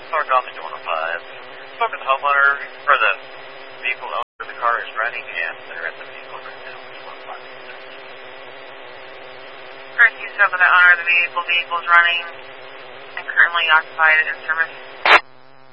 North Dolphin 205. Spoke with the homeowner, or the vehicle owner. The car is running, and they're at the vehicle right now. 215. First, you spoke with the owner of the vehicle. Vehicle is running and currently occupied and in service.